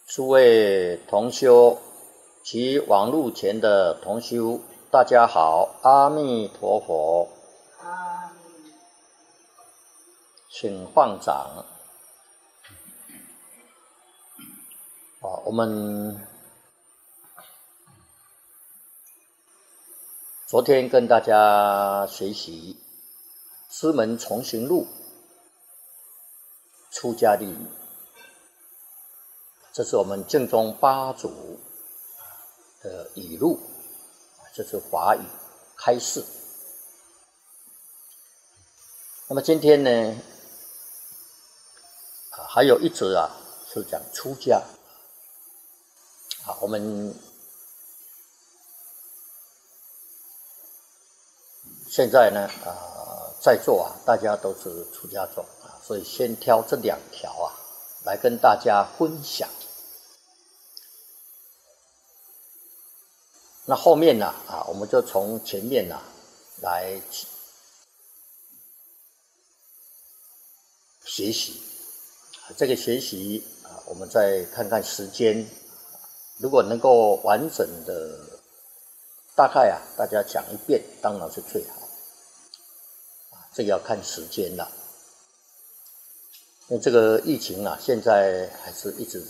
诸位同修及网路前的同修，大家好，阿弥陀佛。 阿弥， 请放掌。我们昨天跟大家学习《师门重行录》出家律仪，这是我们净宗八祖的语录，这是华语开示。那么今天呢，还有一则是讲出家。我们现在呢，在座大家都是出家众所以先挑这2条来跟大家分享。那后面呢，我们就从前面来学习。这个学习我们再看看时间，如果能够完整的，大概大家讲一遍，当然是最好。这个要看时间了，因为这个疫情现在还是一直